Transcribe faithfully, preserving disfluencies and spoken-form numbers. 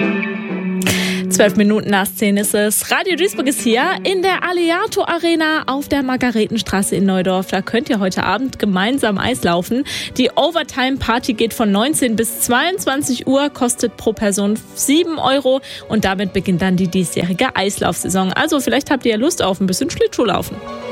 Zwölf Minuten nach zehn ist es. Radio Duisburg ist hier in der Aleato Arena auf der Margaretenstraße in Neudorf. Da könnt ihr heute Abend gemeinsam Eis laufen. Die Overtime Party geht von neunzehn bis zweiundzwanzig Uhr, kostet pro Person sieben Euro und damit beginnt dann die diesjährige Eislaufsaison. Also vielleicht habt ihr ja Lust auf ein bisschen Schlittschuhlaufen.